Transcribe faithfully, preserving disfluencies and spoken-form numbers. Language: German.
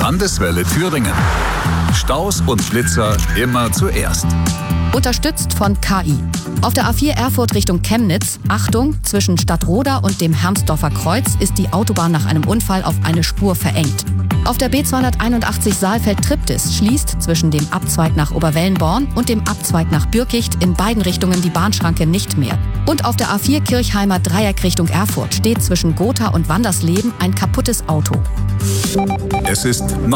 Landeswelle Thüringen. Staus und Blitzer immer zuerst. Unterstützt von K I. Auf der A vier Erfurt Richtung Chemnitz, Achtung, zwischen Stadtroda und dem Hermsdorfer Kreuz ist die Autobahn nach einem Unfall auf eine Spur verengt. Auf der B zweihunderteinundachtzig Saalfeld-Triptis schließt zwischen dem Abzweig nach Oberwellenborn und dem Abzweig nach Bürkicht in beiden Richtungen die Bahnschranke nicht mehr. Und auf der A vier Kirchheimer Dreieck Richtung Erfurt steht zwischen Gotha und Wandersleben ein kaputtes Auto. Es ist